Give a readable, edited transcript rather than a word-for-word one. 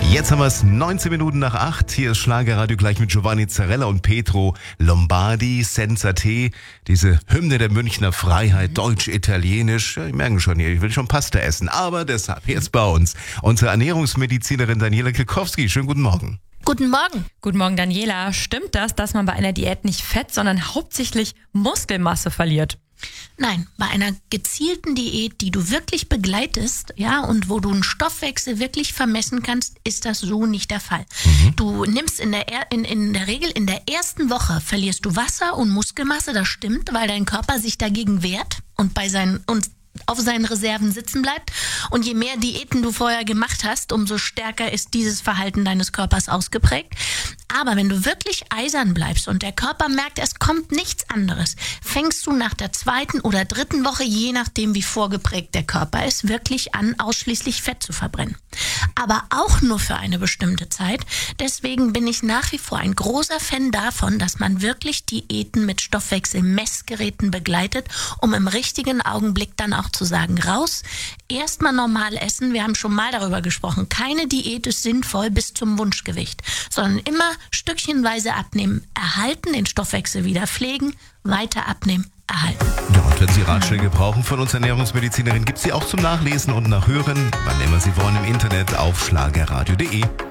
Jetzt haben wir es 19 Minuten nach 8. Hier ist Schlagerradio gleich mit Giovanni Zarella und Pietro Lombardi. Senza Te, diese Hymne der Münchner Freiheit, deutsch-italienisch. Ja, ich merke schon hier, ich will schon Pasta essen. Aber deshalb jetzt bei uns unsere Ernährungsmedizinerin Daniela Kilkowski. Schönen guten Morgen. Guten Morgen. Guten Morgen, Daniela. Stimmt das, dass man bei einer Diät nicht Fett, sondern hauptsächlich Muskelmasse verliert? Nein, bei einer gezielten Diät, die du wirklich begleitest, ja, und wo du einen Stoffwechsel wirklich vermessen kannst, ist das so nicht der Fall. Du nimmst in der Regel in der ersten Woche verlierst du Wasser und Muskelmasse, das stimmt, weil dein Körper sich dagegen wehrt und auf seinen Reserven sitzen bleibt. Und je mehr Diäten du vorher gemacht hast, umso stärker ist dieses Verhalten deines Körpers ausgeprägt. Aber wenn du wirklich eisern bleibst und der Körper merkt, es kommt nichts anderes, fängst du nach der zweiten oder dritten Woche, je nachdem wie vorgeprägt der Körper ist, wirklich an, ausschließlich Fett zu verbrennen. Aber auch nur für eine bestimmte Zeit. Deswegen bin ich nach wie vor ein großer Fan davon, dass man wirklich Diäten mit Stoffwechselmessgeräten begleitet, um im richtigen Augenblick dann auch zu sagen, raus, erstmal normal essen. Wir haben schon mal darüber gesprochen. Keine Diät ist sinnvoll bis zum Wunschgewicht, sondern immer stückchenweise abnehmen, erhalten, den Stoffwechsel wieder pflegen, weiter abnehmen, erhalten. Ja, und wenn Sie Ratschläge brauchen von uns Ernährungsmedizinerin, gibt es sie auch zum Nachlesen und Nachhören, wann immer Sie wollen, im Internet auf schlagerradio.de.